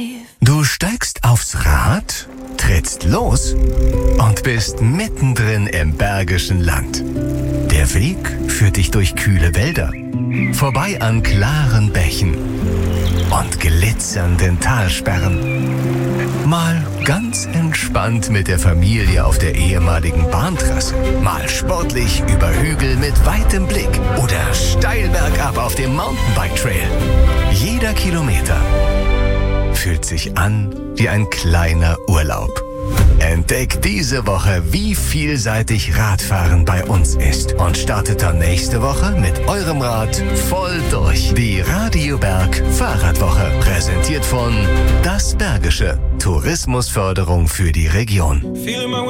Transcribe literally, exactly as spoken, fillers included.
Du steigst aufs Rad, trittst los und bist mittendrin im Bergischen Land. Der Weg führt dich durch kühle Wälder, vorbei an klaren Bächen und glitzernden Talsperren. Mal ganz entspannt mit der Familie auf der ehemaligen Bahntrasse. Mal sportlich über Hügel mit weitem Blick oder steil bergab auf dem Mountainbike-Trail. Jeder Kilometer fühlt sich an wie ein kleiner Urlaub. Entdeck diese Woche, wie vielseitig Radfahren bei uns ist und startet dann nächste Woche mit eurem Rad voll durch. Die Radio Berg Fahrradwoche, präsentiert von Das Bergische, Tourismusförderung für die Region.